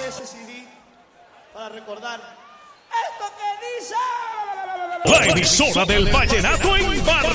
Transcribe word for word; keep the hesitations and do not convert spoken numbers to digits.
ese C D para recordar esto que dice. La emisora del vallenato en Barranquilla.